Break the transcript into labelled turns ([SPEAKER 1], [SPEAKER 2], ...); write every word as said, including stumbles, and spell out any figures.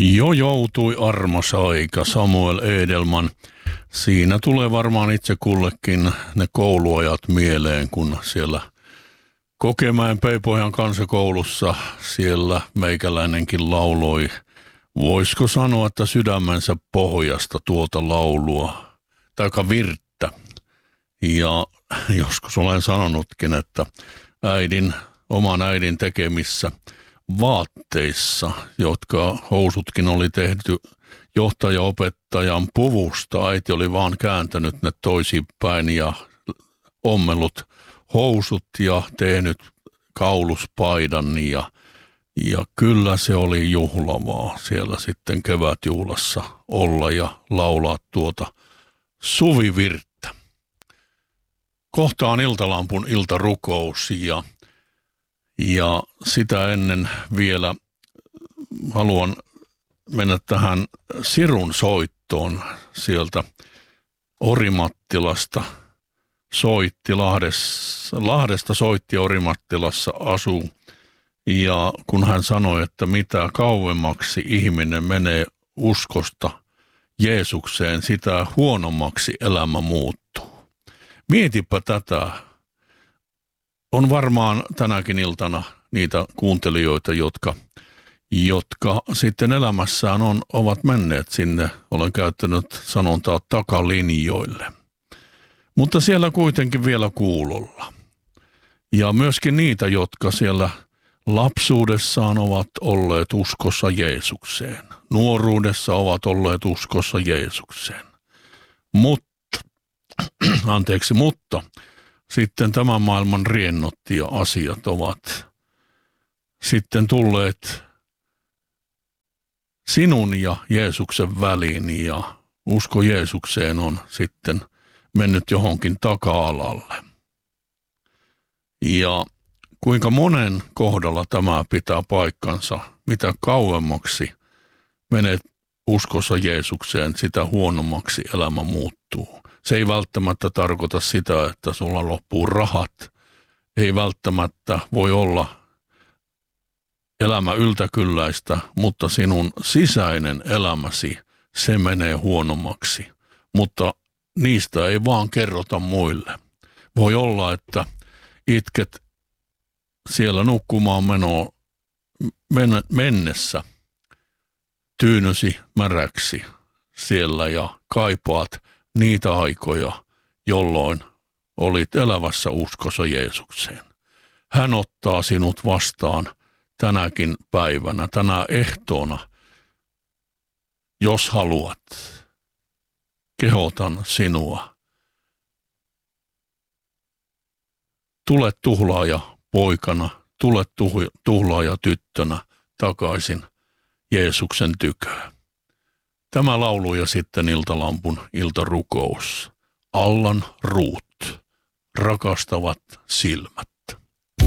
[SPEAKER 1] Jo joutui armas aika, Samuel Edelman. Siinä tulee varmaan itse kullekin ne kouluajat mieleen, kun siellä Kokemäen Peipohjan kansakoulussa siellä meikäläinenkin lauloi. Voisiko sanoa, että sydämensä pohjasta tuota laulua, taika virttä. Ja joskus olen sanonutkin, että äidin, oman äidin tekemissä vaatteissa, jotka housutkin oli tehty johtaja-opettajan puvusta. Äiti oli vaan kääntänyt ne toisinpäin ja ommellut housut ja tehnyt kauluspaidan ja, ja kyllä se oli juhlavaa siellä sitten kevätjuhlassa olla ja laulaa tuota suvivirttä. Kohta on Iltalampun iltarukous ja Ja sitä ennen vielä haluan mennä tähän sirun soittoon sieltä Orimattilasta. Soitti Lahdessa, Lahdesta soitti Orimattilassa asuu. Ja kun hän sanoi, että mitä kauemmaksi ihminen menee uskosta Jeesukseen, sitä huonommaksi elämä muuttuu. Mietipä tätä. On varmaan tänäkin iltana niitä kuuntelijoita, jotka, jotka sitten elämässään on, ovat menneet sinne, olen käyttänyt sanontaa takalinjoille. Mutta siellä kuitenkin vielä kuulolla. Ja myöskin niitä, jotka siellä lapsuudessaan ovat olleet uskossa Jeesukseen. Nuoruudessa ovat olleet uskossa Jeesukseen. Mutta, anteeksi, mutta... Sitten tämän maailman riennot ja asiat ovat sitten tulleet sinun ja Jeesuksen väliin ja usko Jeesukseen on sitten mennyt johonkin taka-alalle. Ja kuinka monen kohdalla tämä pitää paikkansa, mitä kauemmaksi menet uskossa Jeesukseen, sitä huonommaksi elämä muuttuu. Se ei välttämättä tarkoita sitä, että sulla loppuu rahat. Ei välttämättä voi olla elämä yltäkylläistä, mutta sinun sisäinen elämäsi, se menee huonommaksi. Mutta niistä ei vaan kerrota muille. Voi olla, että itket siellä nukkumaan menoa mennessä tyynysi märäksi siellä ja kaipaat niitä aikoja, jolloin olit elävässä uskossa Jeesukseen. Hän ottaa sinut vastaan tänäkin päivänä, tänä ehtoona. Jos haluat, kehotan sinua. Tule tuhlaaja poikana, tule tuhlaaja tyttönä takaisin Jeesuksen tyköön. Tämä laulu ja sitten Iltalampun iltarukous. Allan Ruut, rakastavat silmät.